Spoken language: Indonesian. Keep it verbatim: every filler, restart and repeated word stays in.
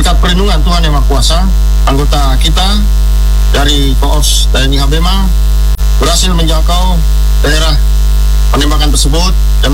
berkat perlindungan Tuhan Yang Maha Kuasa, anggota kita dari Koopsus T N I Habema berhasil menjangkau daerah penembakan tersebut dan